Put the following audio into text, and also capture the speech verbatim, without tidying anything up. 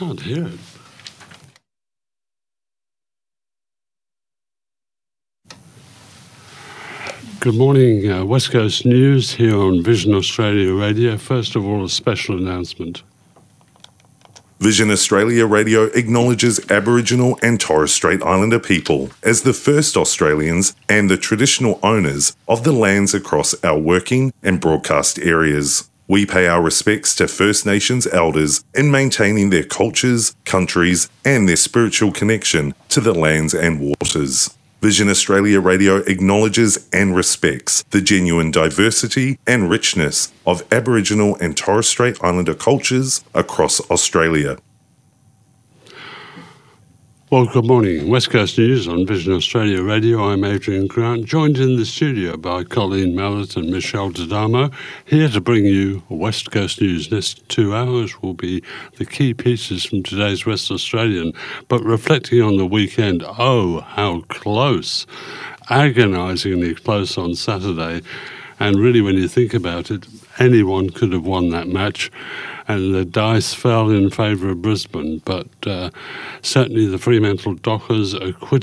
can't hear it. Good morning, uh, West Coast News here on Vision Australia Radio. First of all, a special announcement. Vision Australia Radio acknowledges Aboriginal and Torres Strait Islander people as the first Australians and the traditional owners of the lands across our working and broadcast areas. We pay our respects to First Nations elders in maintaining their cultures, countries, and their spiritual connection to the lands and waters. Vision Australia Radio acknowledges and respects the genuine diversity and richness of Aboriginal and Torres Strait Islander cultures across Australia. Well, good morning. West Coast News on Vision Australia Radio. I'm Adrian Grant, joined in the studio by Colleen Mallet and Michelle D'Adamo, here to bring you West Coast News. Next two hours will be the key pieces from today's West Australian, but reflecting on the weekend, oh, how close, agonisingly close on Saturday. And really, when you think about it, anyone could have won that match. And the dice fell in favour of Brisbane, but uh, certainly the Fremantle Dockers acquitted